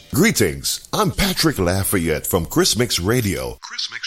Greetings, I'm Patrick Lafayette from Chris Mix Radio.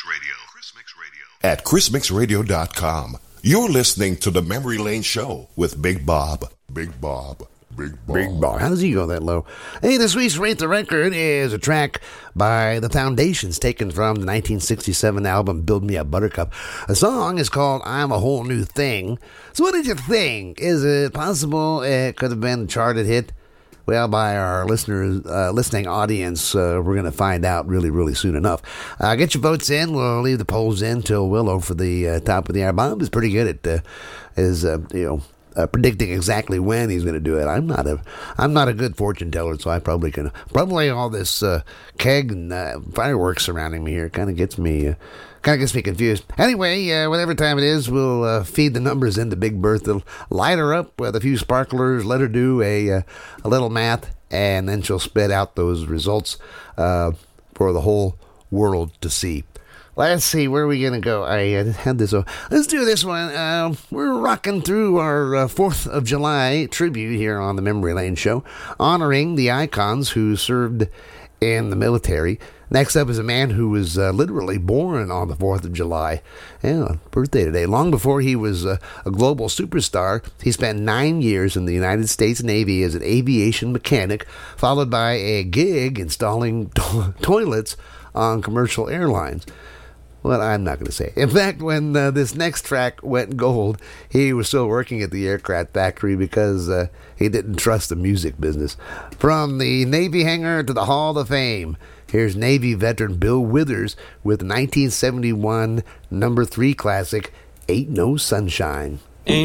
At chrismixradio.com. You're listening to the Memory Lane Show with Big Bob. Big Bob. How does he go that low? Hey, this week's Rate the Record is a track by The Foundations taken from the 1967 album Build Me a Buttercup. The song is called I'm a Whole New Thing. So what did you think? Is it possible it could have been a charted hit? Well, by our listening audience, we're going to find out really soon enough. Get your votes in. We'll leave the polls in till Willow for the top of the hour. Bob is pretty good at predicting exactly when he's going to do it. I'm not a good fortune teller, so I probably all this keg and fireworks surrounding me here kind of gets me confused. Anyway, whatever time it is, we'll feed the numbers into Big Bertha, light her up with a few sparklers, let her do a little math, and then she'll spit out those results for the whole world to see. Let's see, where are we going to go? I had this. Let's do this one. We're rocking through our 4th of July tribute here on the Memory Lane Show, honoring the icons who served in the military. Next up is a man who was literally born on the 4th of July. Yeah, birthday today. Long before he was a global superstar, he spent 9 years in the United States Navy as an aviation mechanic, followed by a gig installing toilets on commercial airlines. Well, I'm not going to say. In fact, when this next track went gold, he was still working at the aircraft factory because he didn't trust the music business. From the Navy hangar to the Hall of Fame, here's Navy veteran Bill Withers with the 1971 number 3 classic, Ain't No Sunshine.